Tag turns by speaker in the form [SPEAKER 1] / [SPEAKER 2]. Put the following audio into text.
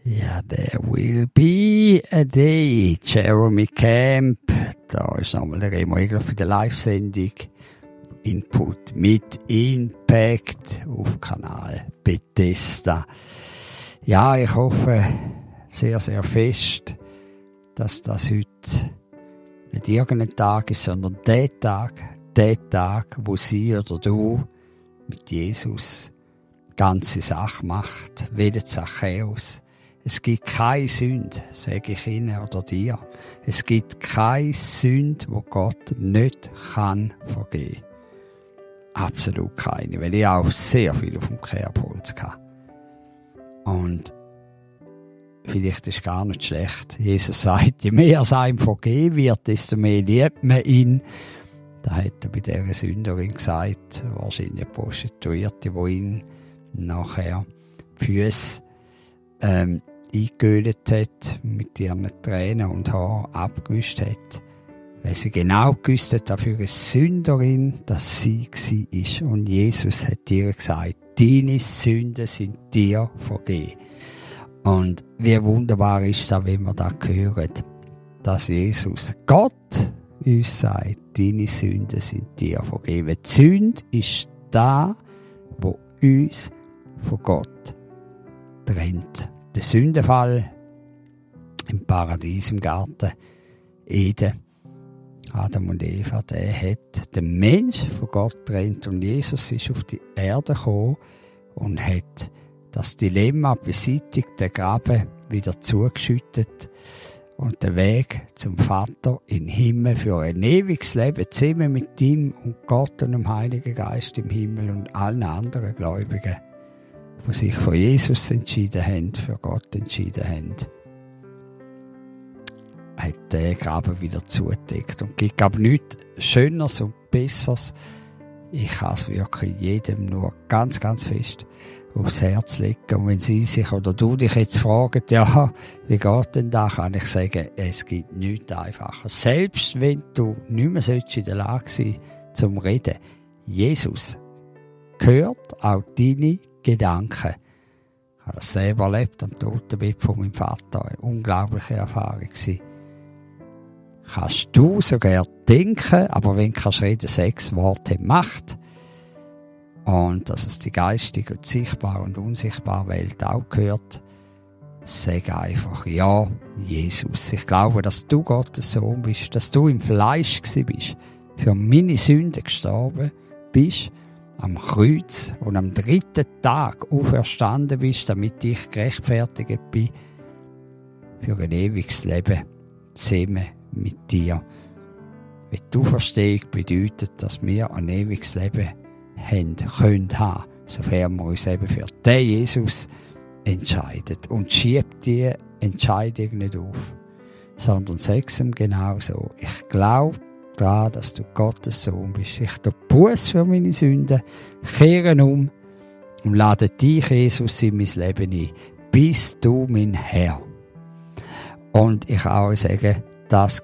[SPEAKER 1] Ja, there will be a day. Jeremy Camp. Da ist nochmal der Remo Egler für die Live-Sendung. Input mit Impact auf Kanal Bethesda. Ja, ich hoffe sehr, sehr fest, dass das heute nicht irgendein Tag ist, sondern der Tag, wo sie oder du mit Jesus ganze Sache macht, wie der Zachäus. Es gibt keine Sünde, sage ich Ihnen oder dir. Es gibt keine Sünde, wo Gott nicht kann vergeben. Absolut keine, weil ich auch sehr viel auf dem Kerbholz hatte. Und vielleicht ist gar nicht schlecht. Jesus sagt, je mehr es einem vergeben wird, desto mehr liebt man ihn. Da hat er bei dieser Sünderin gesagt, wahrscheinlich eine Prostituierte, die ihn nachher die Füsse eingeölt hat, mit ihren Tränen und Haaren abgewischt hat, weil sie genau gewusst hat, dass für eine Sünderin, dass sie war. Und Jesus hat ihr gesagt, deine Sünden sind dir vergeben. Und wie wunderbar ist das, wenn wir das hören, dass Jesus, Gott, uns sagt, deine Sünden sind dir vergeben. Die Sünde ist da, wo uns von Gott trennt. Der Sündenfall im Paradies, im Garten Eden, Adam und Eva, der hat den Mensch von Gott getrennt und Jesus ist auf die Erde gekommen und hat das Dilemma beseitigt, den Graben wieder zugeschüttet und den Weg zum Vater in den Himmel für ein ewiges Leben zusammen mit ihm und Gott und dem Heiligen Geist im Himmel und allen anderen Gläubigen, die sich für Jesus entschieden haben, für Gott entschieden haben, hat den Graben wieder zugedeckt. Und es gibt aber nichts Schöneres und Besseres. Ich kann es wirklich jedem nur ganz, ganz fest aufs Herz legen. Und wenn Sie sich oder du dich jetzt fragen, ja, wie geht denn das, kann ich sagen, es gibt nichts einfacher. Selbst wenn du nicht mehr in der Lage sein zum Reden, Jesus hört auch deine Gedanken. Ich habe das selber erlebt am Totenbett von meinem Vater. Eine unglaubliche Erfahrung gewesen. Kannst du sogar denken, aber wenn du kannst reden, 6 Worte Macht. Und dass es die geistige und sichtbare und unsichtbare Welt auch gehört, sag einfach, ja, Jesus. Ich glaube, dass du Gottes Sohn bist, dass du im Fleisch gewesen bist, für meine Sünden gestorben bist, am Kreuz und am 3. Tag auferstanden bist, damit ich gerechtfertigt bin für ein ewiges Leben zusammen mit dir. Die Auferstehung bedeutet, dass wir ein ewiges Leben können haben, sofern wir uns eben für den Jesus entscheiden. Und schiebt die Entscheidung nicht auf, sondern sag es ihm genau so. Ich glaube daran, dass du Gottes Sohn bist. Ich tue Buß für meine Sünden, kehre um und lade dich, Jesus, in mein Leben ein. Bist du mein Herr. Und ich auch sagen, das